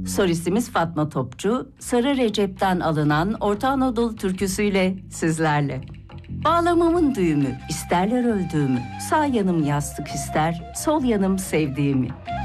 Solistimiz Fatma Topçu, Sarı Recep'ten alınan Orta Anadolu türküsüyle sizlerle. Bağlamamın düğümü, isterler öldüğümü, sağ yanım yastık ister, sol yanım sevdiğimi.